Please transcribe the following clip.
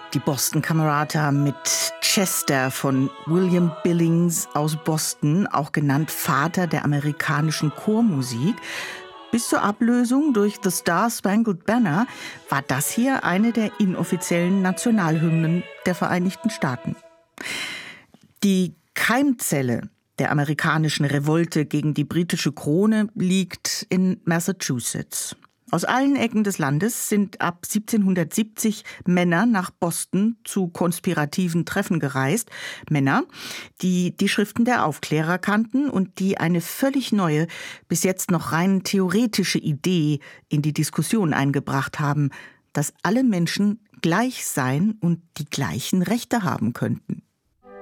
Die Boston Camerata mit Chester von William Billings aus Boston, auch genannt Vater der amerikanischen Chormusik. Bis zur Ablösung durch The Star-Spangled Banner war das hier eine der inoffiziellen Nationalhymnen der Vereinigten Staaten. Die Keimzelle der amerikanischen Revolte gegen die britische Krone liegt in Massachusetts. Aus allen Ecken des Landes sind ab 1770 Männer nach Boston zu konspirativen Treffen gereist. Männer, die die Schriften der Aufklärer kannten und die eine völlig neue, bis jetzt noch rein theoretische Idee in die Diskussion eingebracht haben, dass alle Menschen gleich sein und die gleichen Rechte haben könnten.